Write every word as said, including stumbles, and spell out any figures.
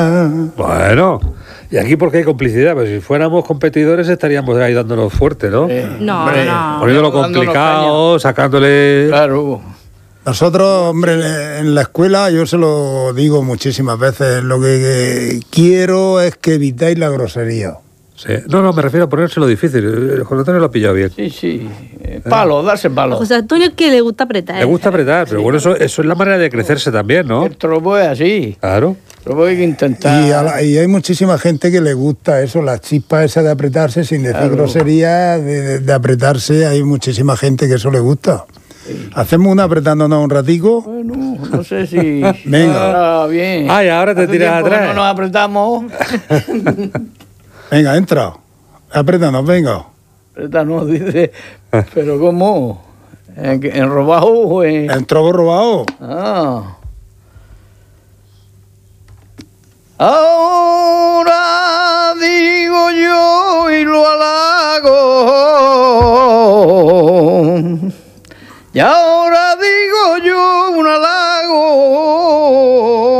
Bueno, y aquí porque hay complicidad, pues si fuéramos competidores estaríamos ahí dándonos fuerte, ¿no? Eh, No, hombre, no. Poniéndolo complicado, sacándole... Claro. Nosotros, hombre, en la escuela, yo se lo digo muchísimas veces, lo que quiero es que evitéis la grosería. Sí. No, no, me refiero a ponérselo difícil. José Antonio lo ha pillado bien. Sí, sí. Eh, palo, darse A palo. José Antonio que le gusta apretar. Le gusta apretar, pero bueno, eso, eso es la manera de crecerse también, ¿no? El trobo es así. Claro. El trobo hay que intentar. Y, a la- y hay muchísima gente que le gusta eso, la chispa esa de apretarse, sin decir Claro. grosería, de, de- de apretarse, hay muchísima gente que eso le gusta. Hacemos una apretándonos un ratico. Bueno, no sé si... Venga. Ah, bien. Ay, ahora te Hace tiras tiempo que atrás. no nos apretamos. Venga, entra. Aprétanos, venga. Apretamos, dice. Pero ¿cómo? ¿En, en robado o en...? El trobo robado. Ah. Ahora digo yo y lo halago. Y ahora digo yo un halago.